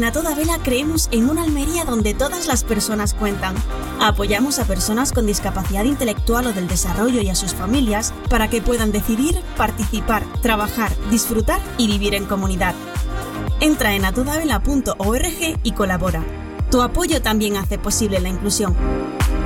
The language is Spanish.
A Toda Vela creemos en una Almería donde todas las personas cuentan. Apoyamos a personas con discapacidad intelectual o del desarrollo y a sus familias para que puedan decidir, participar, trabajar, disfrutar y vivir en comunidad. Entra en atodavela.org y colabora. Tu apoyo también hace posible la inclusión.